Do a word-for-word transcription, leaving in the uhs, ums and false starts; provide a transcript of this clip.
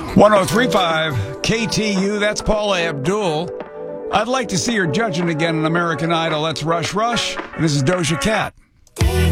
one oh three point five K T U, that's Paula Abdul. I'd like to see her judging again on American Idol. That's Rush Rush. And this is Doja Cat.